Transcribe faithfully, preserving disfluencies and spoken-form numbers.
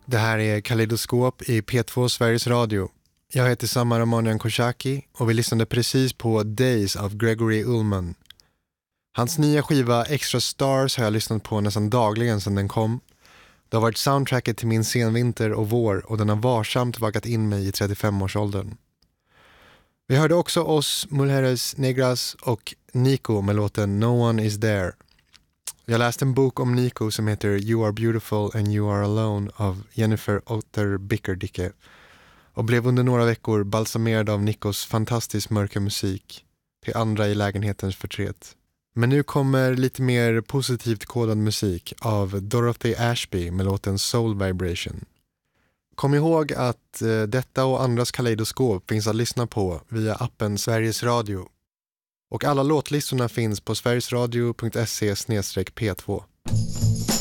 Det här är Kaleidoskop i P två Sveriges Radio. Jag heter Samar Amanian Koshaki och vi lyssnade precis på Days av Gregory Ullman. Hans nya skiva Extra Stars har jag lyssnat på nästan dagligen sedan den kom. Det har varit soundtracket till min senvinter och vår och den har varsamt vaggat in mig i trettiofem-årsåldern. Vi hörde också oss, Mujeres Negras och Nico med låten No One Is There. Jag läste en bok om Nico som heter You Are Beautiful and You Are Alone av Jennifer Otter Bickerdicke och blev under några veckor balsamerad av Nicos fantastiskt mörka musik till andra i lägenhetens förtret. Men nu kommer lite mer positivt kodad musik av Dorothy Ashby med låten Soul Vibration. Kom ihåg att eh, detta och andras kaleidoskop finns att lyssna på via appen Sveriges Radio. Och alla låtlistorna finns på sverigesradio punkt se slash p två.